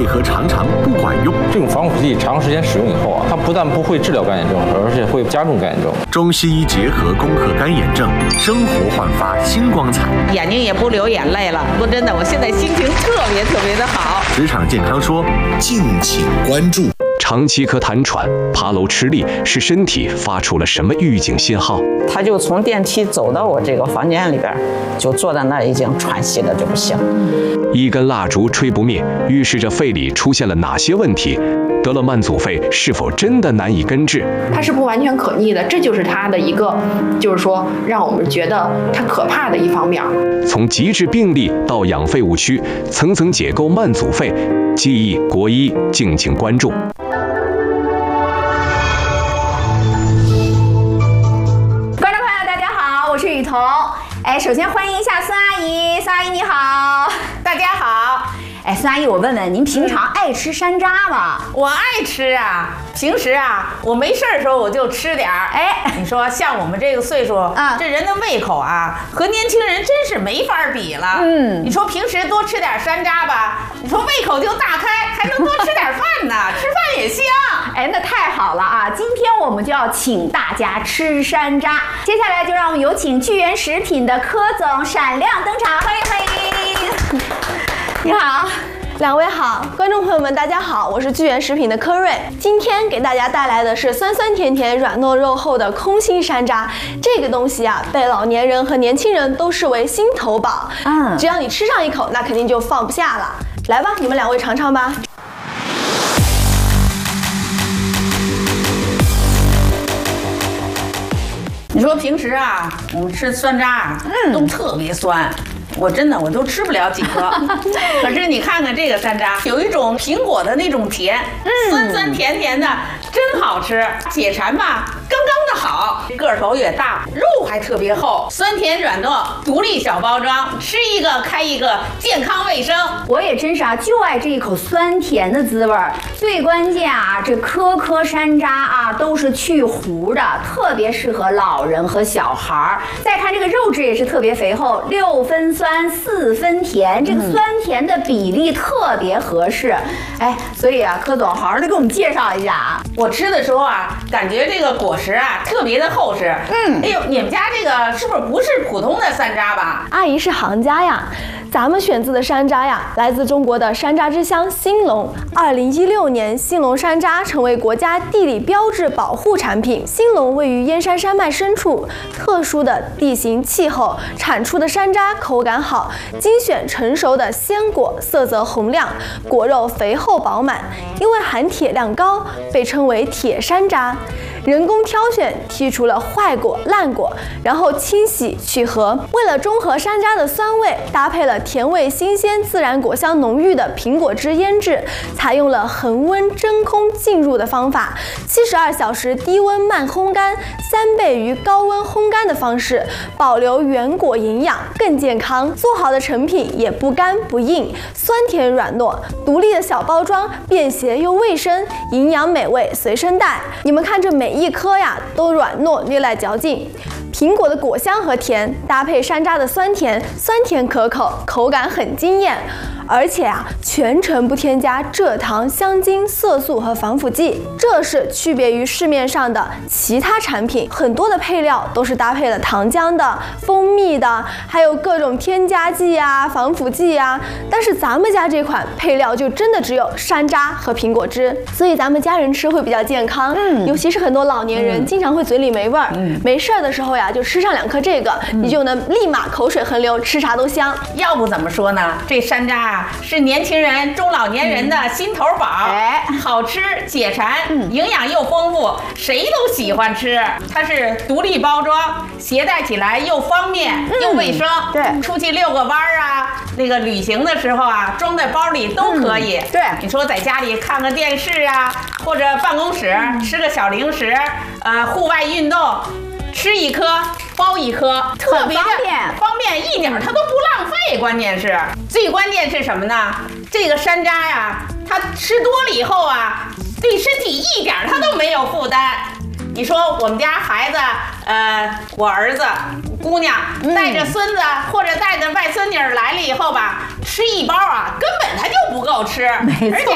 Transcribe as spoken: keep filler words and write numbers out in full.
合常常不管用。 这种防腐剂长时间使用以后啊，它不但不会治疗干眼症，而且会加重干眼症。 中西医结合攻克干眼症，生活焕发新光彩。 眼睛也不流眼泪了。说真的，我现在心情特别特别的好。 职场健康说，敬请关注。 长期咳痰喘、爬楼吃力，是身体发出了什么预警信号？ 他就从电梯走到我这个房间里边，就坐在那儿，已经喘息的就不行。 一根蜡烛吹不灭，预示着肺里出现了哪些问题？得了慢阻肺是否真的难以根治？ 它是不完全可逆的，这就是它的一个，就是说让我们觉得它可怕的一方面。 从极致病例到养肺误区，层层解构慢阻肺，记忆国医敬请关注。 观众朋友，大家好，我是雨桐。哎，首先欢迎一下孙阿姨，孙阿姨你好。 大家好。 哎，孙阿姨，我问问您，平常爱吃山楂吗？ 我爱吃啊，平时啊，我没事的时候我就吃点儿。哎，你说像我们这个岁数，啊，这人的胃口啊，和年轻人真是没法比了。嗯，你说平时多吃点山楂吧，你说胃口就大开，还能多吃点饭呢，吃饭也香。 哎，那太好了啊！今天我们就要请大家吃山楂。接下来就让我们有请聚源食品的柯总闪亮登场，欢迎欢迎。 你好，两位好，观众朋友们大家好，我是聚源食品的柯瑞，今天给大家带来的是酸酸甜甜、软糯肉厚的空心山楂。这个东西啊，被老年人和年轻人都视为心头宝。嗯，只要你吃上一口，那肯定就放不下了。来吧，你们两位尝尝吧。 你说平时啊，我们吃酸楂啊，嗯，都特别酸。我真的我都吃不了几颗，可是你看看这个山楂，有一种苹果的那种甜，嗯，酸酸甜甜的，真好吃，解馋吧，刚刚的好，个头也大，肉还特别厚，酸甜软糯，独立小包装，吃一个开一个，健康卫生。 我也真是啊，就爱这一口酸甜的滋味儿。最关键啊，这颗颗山楂啊都是去核的，特别适合老人和小孩儿。再看这个肉质也是特别肥厚，六分酸。四分甜，这个酸甜的比例特别合适。哎，所以啊，柯总好好的给我们介绍一下啊。 我吃的时候啊，感觉这个果实啊特别的厚实。嗯，哎呦，你们家这个是不是不是普通的山楂吧？ 阿姨是行家呀。咱们选自的山楂呀，来自中国的山楂之乡兴隆。二零一六年，兴隆山楂成为国家地理标志保护产品。兴隆位于燕山山脉深处，特殊的地形气候，产出的山楂口感好，精选成熟的鲜果，色泽红亮，果肉肥厚饱满。因为含铁量高，被称为铁山楂。人工挑选，剔除了坏果、烂果，然后清洗去核。为了中和山楂的酸味，搭配了甜味新鲜、自然果香浓郁的苹果汁腌制，采用了恒温真空浸入的方法，七十二小时低温慢烘干，三倍于高温烘干的方式，保留原果营养，更健康。做好的成品也不干不硬，酸甜软糯，独立的小包装，便携又卫生，营养美味随身带。你们看这每一颗呀，都软糯略带嚼劲。苹果的果香和甜搭配山楂的酸甜，酸甜可口，口感很惊艳。而且啊，全程不添加蔗糖、香精、色素和防腐剂，这是区别于市面上的其他产品。很多的配料都是搭配了糖浆的、蜂蜜的，还有各种添加剂啊、防腐剂啊。但是咱们家这款配料就真的只有山楂和苹果汁，所以咱们家人吃会比较健康。嗯，尤其是很多老年人、嗯、经常会嘴里没味儿，嗯、没事儿的时候呀，就吃上两颗这个，嗯、你就能立马口水横流，吃啥都香。 要不怎么说呢？这山楂啊。是年轻人、中老年人的心头宝，哎、嗯，好吃解馋，嗯、营养又丰富，谁都喜欢吃。它是独立包装，携带起来又方便、嗯、又卫生。对，出去遛个弯儿啊，那个旅行的时候啊，装在包里都可以。嗯、对，你说在家里看个电视啊，或者办公室、嗯、吃个小零食，呃，户外运动。吃一颗包一颗，特别方便，方便一点它都不浪费。关键是，最关键是什么呢？这个山楂呀，它吃多了以后啊，对身体一点它都没有负担。你说我们家孩子，呃，我儿子、姑娘带着孙子、嗯、或者带着外孙女来了以后吧，吃一包啊，根本他就不够吃，没错。而且